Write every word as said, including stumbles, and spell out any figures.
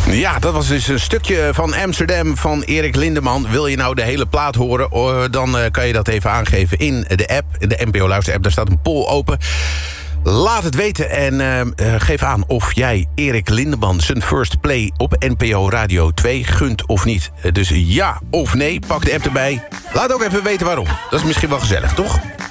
Ja, dat was dus een stukje van Amsterdam van Erik Lindeman. Wil je nou de hele plaat horen, uh, dan uh, kan je dat even aangeven in de app. In de N P O Luister app, daar staat een poll open. Laat het weten en uh, uh, geef aan of jij Erik Lindeman zijn first play op N P O Radio twee gunt of niet. Uh, dus ja of nee, pak de app erbij. Laat ook even weten waarom. Dat is misschien wel gezellig, toch?